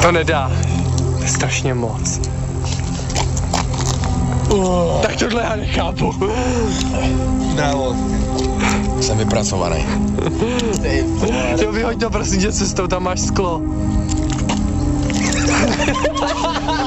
To nedá. To je strašně moc. Tak tohle já nechápu. Bravo. Jsem vypracovaný. Jo, vyhoď to prosím tě cestou, tam máš sklo.